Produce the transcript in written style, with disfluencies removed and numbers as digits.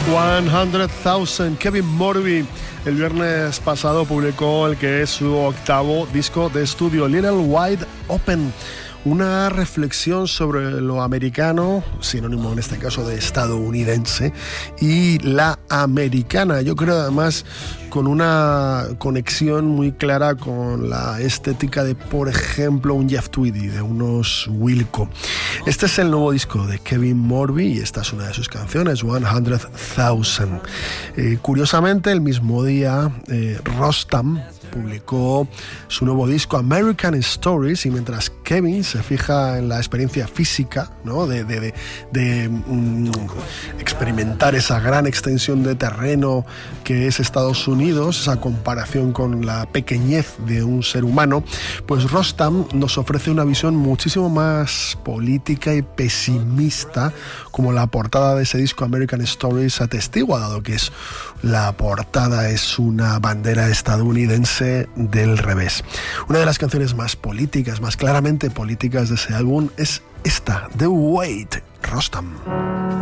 100,000. Kevin Morby el viernes pasado publicó el que es su octavo disco de estudio, Little Wide Open. Una reflexión sobre lo americano, sinónimo en este caso de estadounidense, y la americana. Yo creo además con una conexión muy clara con la estética de, por ejemplo, un Jeff Tweedy, de unos Wilco. Este es el nuevo disco de Kevin Morby y esta es una de sus canciones, 100,000. Curiosamente, el mismo día, Rostam publicó su nuevo disco American Stories, y mientras Kevin se fija en la experiencia física, ¿no? de experimentar esa gran extensión de terreno que es Estados Unidos, esa comparación con la pequeñez de un ser humano, pues Rostam nos ofrece una visión muchísimo más política y pesimista, como la portada de ese disco American Stories atestigua, dado que la portada es una bandera estadounidense del revés. Una de las canciones más políticas, más claramente políticas de ese álbum es esta, The Wait, Rostam.